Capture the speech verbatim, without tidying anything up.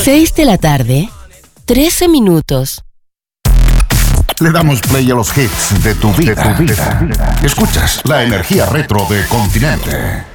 Seis de la tarde, trece minutos. Le damos play a los hits de tu vida. De tu vida. Escuchas la energía retro de Continente.